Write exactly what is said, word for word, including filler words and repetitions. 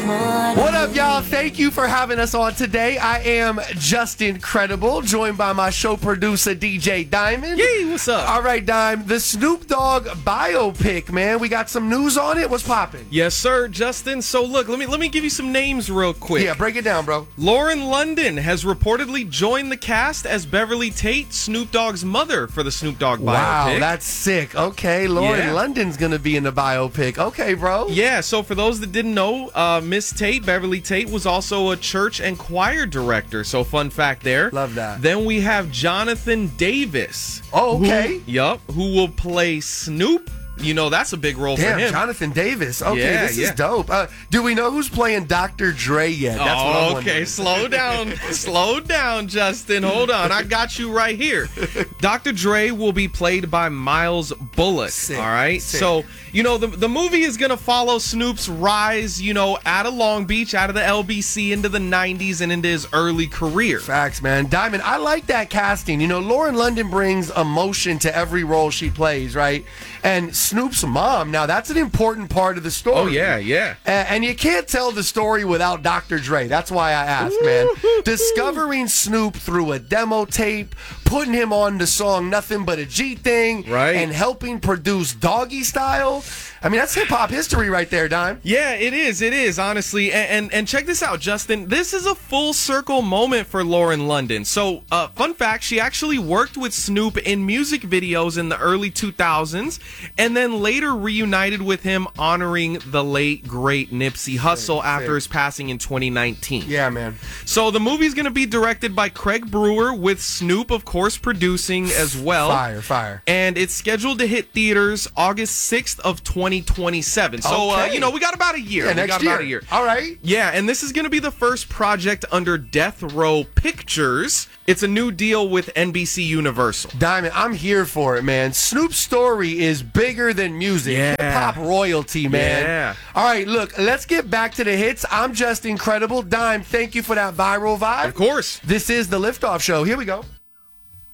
What up, y'all? Thank you for having us on today. I am Just Incredible, joined by my show producer, D J Diamond. Yay, what's up? All right, Dime, the Snoop Dogg biopic, man. We got some news on it. What's poppin'? Yes, sir, Justin. So look, let me let me give you some names real quick. Yeah, break it down, bro. Lauren London has reportedly joined the cast as Beverly Tate, Snoop Dogg's mother, for the Snoop Dogg biopic. Wow, that's sick. Okay, Lauren Yeah. London's gonna be in the biopic. Okay, bro. Yeah, so for those that didn't know, uh, Miss Tate, Beverly Tate, was also a church and choir director. So fun fact there. Love that. Then we have Jonathan Davis. Oh, okay. Who, yup, who will play Snoop. You know, that's a big role Damn, for him. Jonathan Davis. Okay, Yeah, this yeah. is dope. Uh, do we know who's playing Doctor Dre yet? That's what I'm Oh, wondering. okay, slow down. Slow down, Justin. Hold on. I got you right here. Doctor Dre will be played by Miles Bullock. Sick, all right? sick. So, you know, the, the movie is going to follow Snoop's rise, you know, out of Long Beach, out of the L B C, into the nineties, and into his early career. Facts, man. Diamond, I like that casting. You know, Lauren London brings emotion to every role she plays, right? And Snoop's mom, now that's an important part of the story. Oh, yeah, yeah. A- And you can't tell the story without Doctor Dre. That's why I asked, man. Discovering Snoop through a demo tape, putting him on the song Nothing But a G Thing, Right. and helping produce Doggy Style. I mean, that's hip-hop history right there, Dime. Yeah, it is. It is, honestly. And, and and check this out, Justin. This is a full circle moment for Lauren London. So, uh, fun fact, she actually worked with Snoop in music videos in the early two thousands and then later reunited with him honoring the late, great Nipsey Hussle after sick. his passing in twenty nineteen. Yeah, man. So, the movie's going to be directed by Craig Brewer, with Snoop, of course, producing as well. Fire, fire. And it's scheduled to hit theaters August sixth of twenty twenty-seven. So, uh, Okay. you know, we got about a year. Yeah, we next got year. about a year. All right. Yeah, and this is going to be the first project under Death Row Pictures. It's a new deal with N B C Universal. Diamond, I'm here for it, man. Snoop's story is bigger than music. Yeah. Hip-hop royalty, man. Yeah. All right, look, let's get back to the hits. I'm Just Incredible. Dime, thank you for that viral vibe. Of course. This is the Liftoff Show. Here we go.